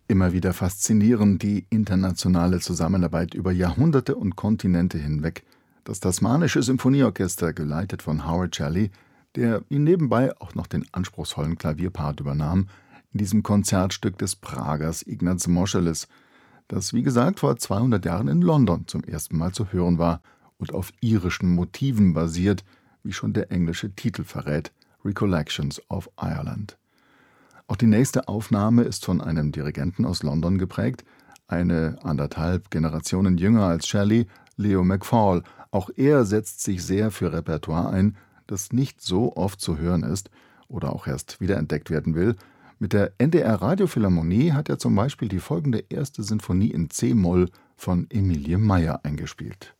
Immer wieder faszinierend die internationale Zusammenarbeit über Jahrhunderte und Kontinente hinweg. Das Tasmanische Symphonieorchester, geleitet von Howard Shelley, der ihn nebenbei auch noch den anspruchsvollen Klavierpart übernahm, in diesem Konzertstück des Pragers Ignaz Moscheles, das wie gesagt vor 200 Jahren in London zum ersten Mal zu hören war und auf irischen Motiven basiert, wie schon der englische Titel verrät, Recollections of Ireland. Auch die nächste Aufnahme ist von einem Dirigenten aus London geprägt, eine 1,5 Generationen jünger als Shelley, Leo McFall. Auch er setzt sich sehr für Repertoire ein, das nicht so oft zu hören ist oder auch erst wiederentdeckt werden will. Mit der NDR Radiophilharmonie hat er zum Beispiel die folgende erste Sinfonie in C-Moll von Emilie Meyer eingespielt.